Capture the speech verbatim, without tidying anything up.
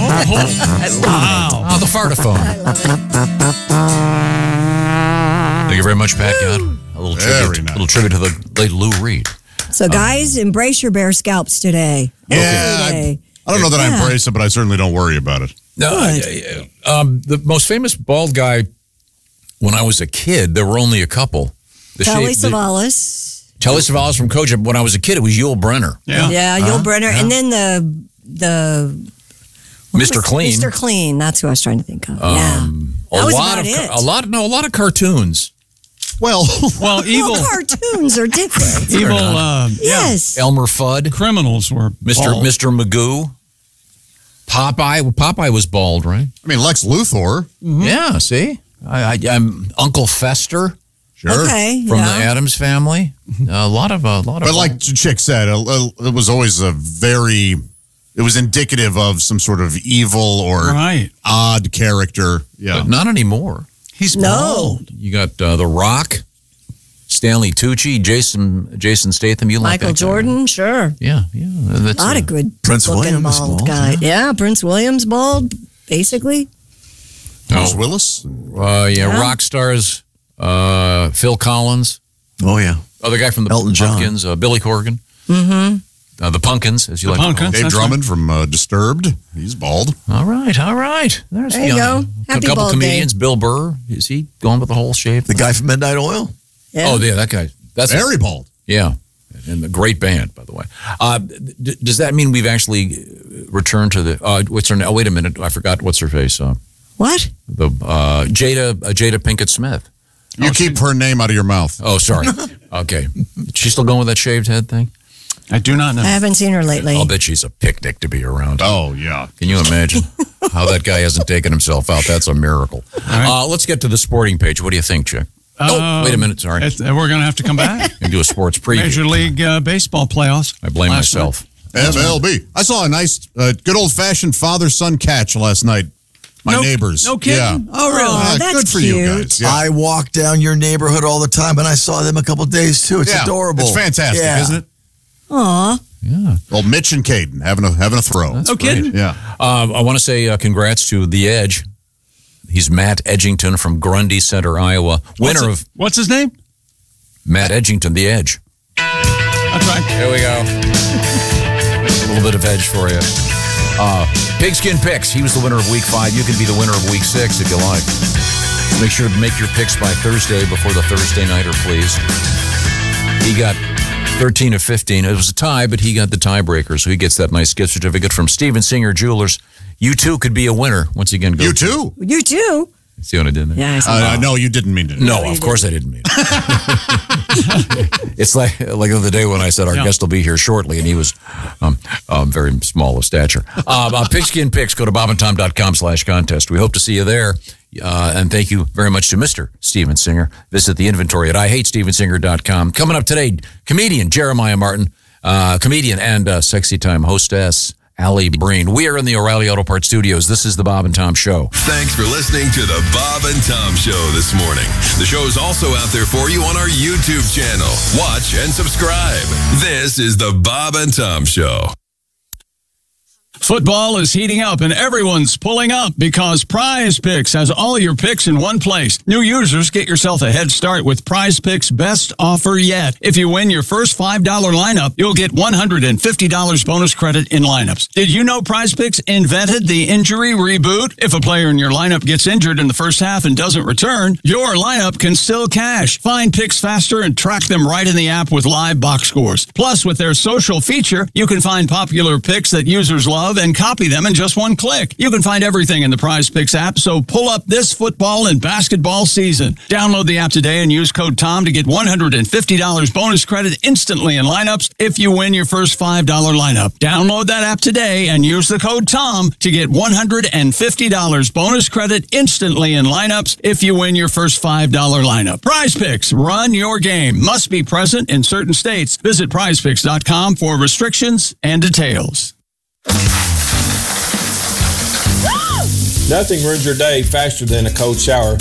Wow. Oh, the fartaphone. Thank you very much, Pat Gad. A little tribute, nice. little tribute to the late Lou Reed. So, guys, um, embrace your bear scalps today. Yeah, I, I don't know that yeah. I embrace it, but I certainly don't worry about it. No, uh, um, the most famous bald guy when I was a kid, there were only a couple. The Telly shape, the, Savalas. Telly Savalas from Kojak. When I was a kid, it was Yul Brenner. Yeah, yeah, Yul uh-huh. Brenner, yeah. and then the the Mister Clean. Mister Clean. That's who I was trying to think of. Um, yeah, a that was lot about of it. a lot. No, a lot of cartoons. Well, well, evil well, cartoons are different. evil. Uh, yes, yeah. Elmer Fudd, criminals were Mister bald. Mister Magoo. Popeye. Well, Popeye was bald, right? I mean, Lex Luthor. Mm-hmm. Yeah. See, I, I, I'm Uncle Fester. Sure. Okay, From yeah. the Addams Family. A lot of a lot of. But like Chick said, it was always a very. It was indicative of some sort of evil or right. odd character. Yeah, but not anymore. He's no. bald. You got uh, The Rock, Stanley Tucci, Jason Jason Statham. You like Michael that guy, Jordan, right? sure. Yeah, yeah. That's A lot uh, of good Prince looking Williams bald bald, guy. yeah. Yeah, Prince Williams bald, basically. Bruce Willis. Uh, yeah, Yeah. rock stars. Uh, Phil Collins. Oh, yeah. Other guy from the Elton John. Pumpkins. Uh, Billy Corgan. Mm-hmm. Uh, the Pumpkins, as you The like Pumpkins. to call Dave That's Drummond from uh, Disturbed. He's bald. them. All right, all right. There's There you uh, go. Happy a couple bald comedians. Bill Burr. Is he going with the whole shape? The guy from Midnight Oil? Yeah. Oh, yeah, that guy. That's Very bald. Yeah, and a great band, by the way. Uh, d- does that mean we've actually returned to the? Uh, what's her name? Oh, wait a minute, I forgot. What's her face? Uh, What? the uh, Jada uh, Jada Pinkett Smith. You keep her name out of your mouth. Oh, sorry. Okay, she's still going with that shaved head thing. I do not know. I haven't seen her lately. I'll bet she's a picnic to be around. Oh yeah. Can you imagine how that guy hasn't taken himself out? That's a miracle. right. Uh, let's get to the sporting page. What do you think, Chick? oh, Um, wait a minute. Sorry. It's- We're going to have to come back. And do a sports preview. Major League uh, Baseball playoffs. I blame last myself. M L B. I saw a nice, uh, good old-fashioned father-son catch last night. My No- neighbors. no kidding? Yeah. Oh, really? Oh, Uh, that's good for cute. you guys. Yeah. I walk down your neighborhood all the time, and I saw them a couple days, too. It's Yeah, adorable. It's fantastic, Yeah. isn't it? Aw. Yeah. Well, Mitch and Caden having a having a throw. That's No great. kidding? Yeah. Um, I want to say uh, congrats to The Edge. He's Matt Edgington from Grundy Center, Iowa. Winner What's, of it- what's his name? Matt Edgington, The Edge. That's right. There we go. A little bit of edge for you. Uh, Pigskin Picks. He was the winner of week five. You can be the winner of week six if you like. Make sure to make your picks by Thursday before the Thursday nighter, please. He got thirteen of fifteen. It was a tie, but he got the tiebreaker, so he gets that nice gift certificate from Steven Singer Jewelers. You too could be a winner. Once again, go. You too. You too. See what I did there? Yeah, I saw Uh, that. no, you didn't mean to. No, of course I didn't mean it. It's like like the other day when I said our Yeah. guest will be here shortly, and he was um, um, very small of stature. Uh, uh, Pigskin Picks, go to bobandtom.com slash contest. We hope to see you there. Uh, and thank you very much to Mister Steven Singer. Visit the inventory at I hate steven singer dot com. Coming up today, comedian Jeremiah Martin, uh, comedian and uh, Sexy Time hostess Allie Breen. We are in the O'Reilly Auto Parts studios. This is the Bob and Tom Show. Thanks for listening to the Bob and Tom Show this morning. The show is also out there for you on our YouTube channel. Watch and subscribe. This is the Bob and Tom Show. Football is heating up and everyone's pulling up because Prize Picks has all your picks in one place. New users, get yourself a head start with Prize Picks' best offer yet. If you win your first five dollar lineup, you'll get one hundred fifty dollars bonus credit in lineups. Did you know Prize Picks invented the injury reboot? If a player in your lineup gets injured in the first half and doesn't return, your lineup can still cash. Find picks faster and track them right in the app with live box scores. Plus, with their social feature, you can find popular picks that users love and copy them in just one click. You can find everything in the Prize Picks app, so pull up this football and basketball season. Download the app today and use code TOM to get one hundred fifty dollars bonus credit instantly in lineups if you win your first five dollar lineup. Download that app today and use the code TOM to get one hundred fifty dollars bonus credit instantly in lineups if you win your first five dollar lineup. Prize Picks, run your game. Must be present in certain states. Visit prize picks dot com for restrictions and details. Nothing ruins your day faster than a cold shower.